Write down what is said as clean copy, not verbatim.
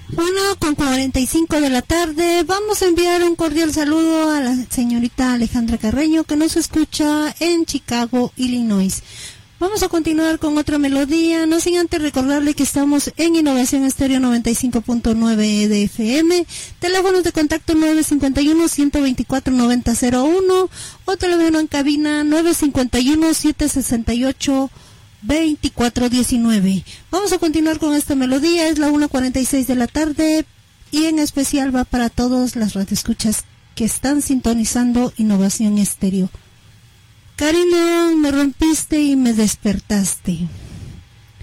Bueno, con 45 de la tarde vamos a enviar un cordial saludo a la señorita Alejandra Carreño, que nos escucha en Chicago, Illinois. Vamos a continuar con otra melodía, no sin antes recordarle que estamos en Innovación Estéreo 95.9 de FM, teléfonos de contacto 951-124-9001 o teléfono en cabina 951-768-2419. Vamos a continuar con esta melodía, es la 1:46 de la tarde y en especial va para todos las radioescuchas que están sintonizando Innovación Estéreo. Cariño, me rompiste y me despertaste.